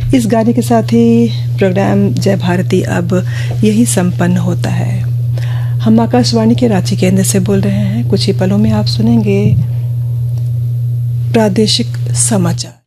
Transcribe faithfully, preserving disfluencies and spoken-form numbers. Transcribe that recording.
इस गाने के साथ ही प्रोग्राम जय भारती अब यही संपन्न होता है। हम आकाशवाणी के रांची केंद्र से बोल रहे हैं। कुछ ही पलों में आप सुनेंगे प्रादेशिक समाचार।